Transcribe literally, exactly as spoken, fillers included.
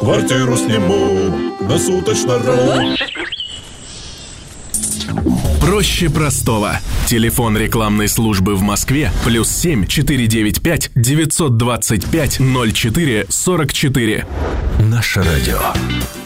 Квартиру сниму на суточно.ру. Проще простого. Телефон рекламной службы в Москве плюс семь четыре девять пять девятьсот двадцать пять ноль четыре сорок четыре. Наше радио.